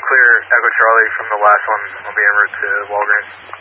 clear Echo Charlie from the last one. I'll be en route to Walgreens.